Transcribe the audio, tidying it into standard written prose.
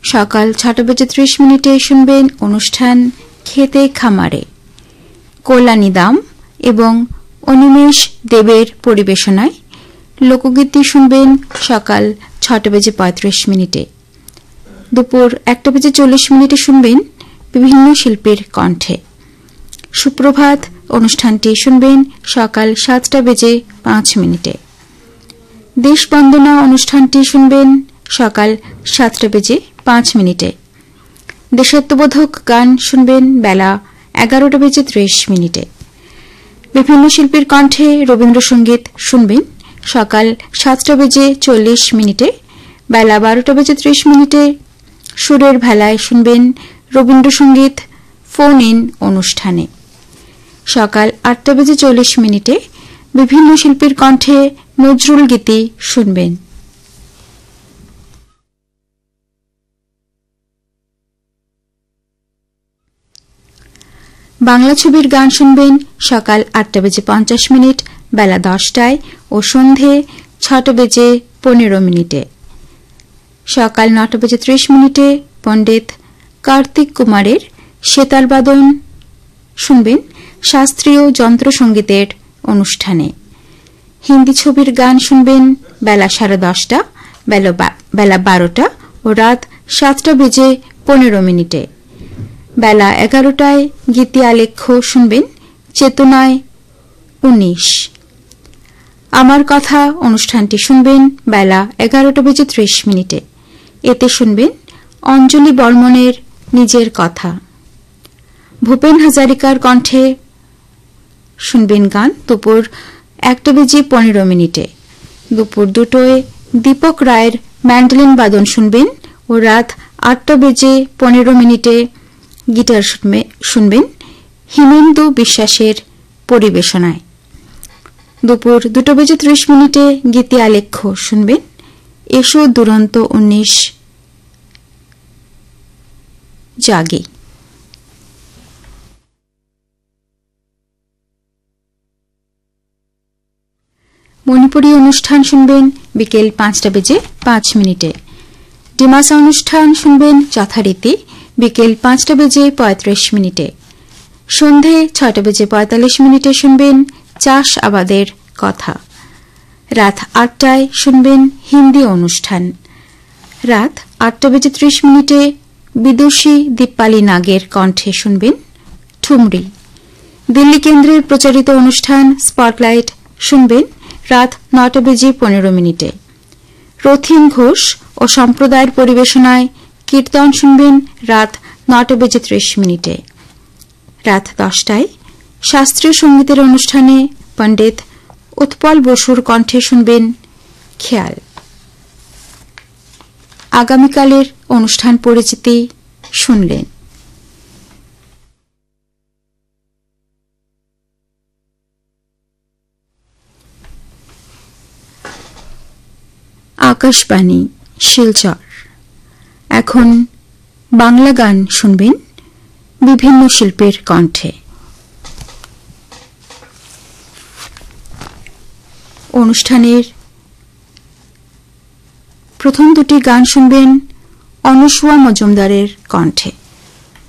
সকাল 6:30 শুনবেন অনুষ্ঠান খেতে খামারে। কল্যাণী দাম এবং অনিমেষ দেবের পরিবেশনায় লোকগীতি শুনবেন সকাল 6:35। দুপুর 1:40 শুনবেন বিভিন্ন শিল্পীর কণ্ঠে। সুপ্রভাত অনুষ্ঠানটি শুনবেন সকাল 7:05। দেশবন্দনা অনুষ্ঠানটি শুনবেন সকাল 7:05। দেশাত্মবোধক গান শুনবেন বেলা 11:30। বিভিন্ন শিল্পীর কণ্ঠে রবীন্দ্রসঙ্গীত শুনবেন সকাল 7:40। বেলা 12:30 সুরের ভেলায় শুনবেন রবীন্দ্রসঙ্গীত ফোন ইন অনুষ্ঠানে। সকাল 8:40 বিভিন্ন শিল্পীর কণ্ঠে নজরুল গীতি শুনবেন। বাংলা ছবির গান শুনবেন সকাল 8:50, বেলা 10টায় ও সন্ধে 6:15। সকাল 9:30 পণ্ডিত কার্তিক কুমারের সেতারবাদন শুনবেন শাস্ত্রীয় যন্ত্রসঙ্গীতের অনুষ্ঠানে। হিন্দি ছবির গান শুনবেন বেলা 10:30, বেলা 12টা ও রাত 7:15। বেলা 11টায় গীতি আলেখ্য শুনবেন চেতনায় 19। আমার কথা অনুষ্ঠানটি শুনবেন বেলা 11:30। এতে শুনবেন অঞ্জলি বর্মনের নিজের কথা। ভূপেন হাজারিকার কণ্ঠে শুনবেন গান দুপুর 1:15। দুপুর 2টায় দীপক রায়ের ম্যান্ডোলিন বাদন শুনবেন ও রাত 8:15 গিটার শুনবেন হিমেন্দু বিশ্বাসের পরিবেশনায়। দুপুর 2:30 গীতি আলেখ্য শুনবেন এসো দুরন্ত 19 জাগে। মণিপুরী অনুষ্ঠান শুনবেন বিকেল 5:05। ডিমাসা অনুষ্ঠান শুনবেন যথারীতি বিকেল 5:35। সন্ধে 6:45 শুনবেন চাষ আবাদের কথা। রাত 8টায় শুনবেন হিন্দি অনুষ্ঠান। রাত 8:30 বিদুষী দীপালি নাগের কণ্ঠে শুনবেন ঠুমরি। দিল্লি কেন্দ্রের প্রচারিত অনুষ্ঠান স্পটলাইট শুনবেন রাত 9:15। রথিন ঘোষ ও সম্প্রদায়ের পরিবেশনায় কীর্তন শুনবেন রাত 9:30। রাত 10টায় শাস্ত্রীয় সঙ্গীতের অনুষ্ঠানে পণ্ডিত উৎপল বসুর কণ্ঠে শুনবেন খেয়াল। আগামীকালের অনুষ্ঠান পরিচিতি শুনলেন। আকাশবাণী শিলচর। এখন বাংলা গান শুনবেন বিভিন্ন শিল্পীর কণ্ঠে। অনুষ্ঠানের প্রথম দুটি গান শুনবেন অনুসুয়া মজুমদারের কণ্ঠে।